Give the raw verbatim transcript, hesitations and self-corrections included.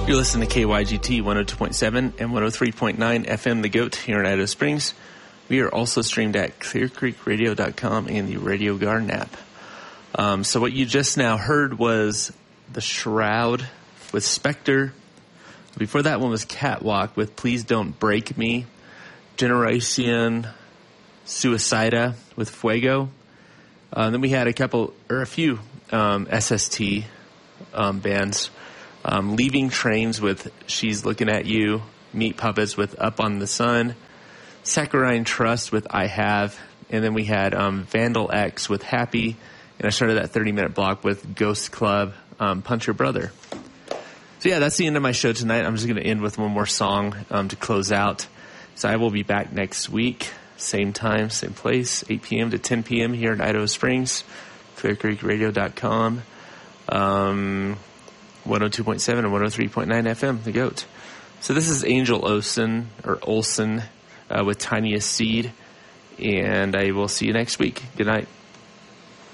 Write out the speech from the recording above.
You're listening to K Y G T one oh two point seven and one oh three point nine F M The Goat here in Idaho Springs. We are also streamed at clear creek radio dot com and the Radio Garden app. Um, so what you just now heard was The Shroud with Spectre. Before that one was Catwalk with Please Don't Break Me. Generation Suicida with Fuego. Uh, then we had a couple, or a few um, S S T um, bands. Um, Leaving Trains with She's Looking at You. Meat Puppets with Up on the Sun. Saccharine Trust with I Have. And then we had um, Vandal X with Happy. And I started that thirty-minute block with Ghost Club, um, Punch Your Brother. So yeah, that's the end of my show tonight. I'm just going to end with one more song um, to close out. So I will be back next week. Same time, same place, eight p.m. to ten p.m. here in Idaho Springs. clear creek radio dot com. Um... one oh two point seven and one oh three point nine F M, The Goat. So this is Angel Olsen, or Olsen, uh, with Tiniest Seed, and I will see you next week. Good night.